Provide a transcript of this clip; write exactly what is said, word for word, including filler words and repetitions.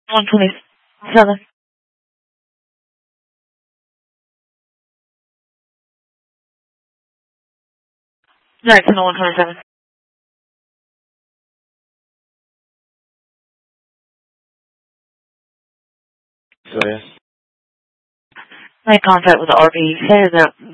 one twenty-seven. nineteen oh one twenty-seven. So, yes. Make contact with the R V. Say that